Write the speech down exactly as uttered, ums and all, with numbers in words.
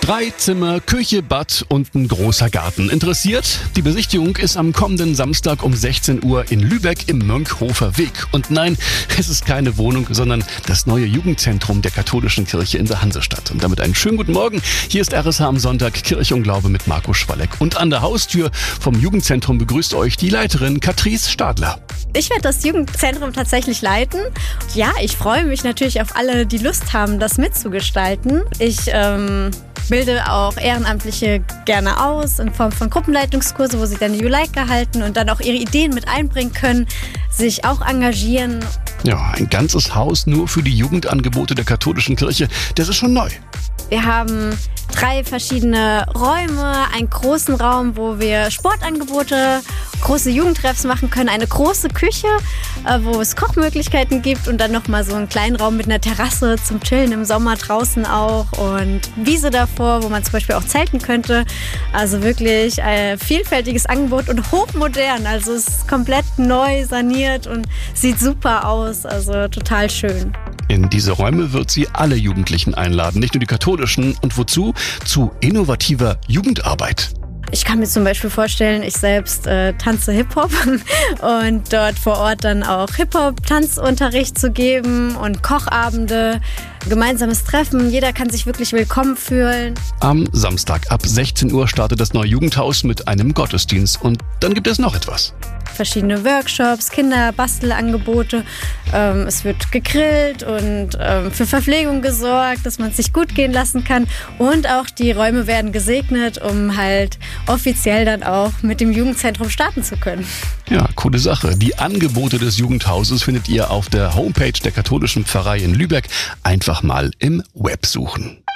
Drei Zimmer, Küche, Bad und ein großer Garten. Interessiert? Die Besichtigung ist am kommenden Samstag um sechzehn Uhr in Lübeck im Mönckehofer Weg. Und nein, es ist keine Wohnung, sondern das neue Jugendzentrum der katholischen Kirche in der Hansestadt. Und damit einen schönen guten Morgen. Hier ist R S H am Sonntag, Kirche und Glaube mit Marco Schwalleck. Und an der Haustür vom Jugendzentrum begrüßt euch die Leiterin Katrice Stadler. Ich werde das Jugendzentrum tatsächlich leiten. Ja, ich freue mich natürlich auf alle, die Lust haben, das mitzugestalten. Ich ähm, bilde auch Ehrenamtliche gerne aus in Form von Gruppenleitungskurse, wo sie dann Juleika halten und dann auch ihre Ideen mit einbringen können, sich auch engagieren. Ja, ein ganzes Haus nur für die Jugendangebote der katholischen Kirche, das ist schon neu. Wir haben drei verschiedene Räume, einen großen Raum, wo wir Sportangebote, große Jugendtreffs machen können, eine große Küche, wo es Kochmöglichkeiten gibt und dann nochmal so einen kleinen Raum mit einer Terrasse zum Chillen im Sommer draußen auch und Wiese davor, wo man zum Beispiel auch zelten könnte. Also wirklich ein vielfältiges Angebot und hochmodern, also es ist komplett neu saniert und sieht super aus, also total schön. In diese Räume wird sie alle Jugendlichen einladen, nicht nur die katholischen. Und wozu? Zu innovativer Jugendarbeit. Ich kann mir zum Beispiel vorstellen, ich selbst äh, tanze Hip-Hop und dort vor Ort dann auch Hip-Hop-Tanzunterricht zu geben und Kochabende, gemeinsames Treffen. Jeder kann sich wirklich willkommen fühlen. Am Samstag ab sechzehn Uhr startet das neue Jugendhaus mit einem Gottesdienst. Und dann gibt es noch etwas. Verschiedene Workshops, Kinderbastelangebote. Ähm, es wird gegrillt und ähm, für Verpflegung gesorgt, dass man es sich gut gehen lassen kann. Und auch die Räume werden gesegnet, um halt offiziell dann auch mit dem Jugendzentrum starten zu können. Ja, coole Sache. Die Angebote des Jugendhauses findet ihr auf der Homepage der katholischen Pfarrei in Lübeck. Einfach mal im Web suchen.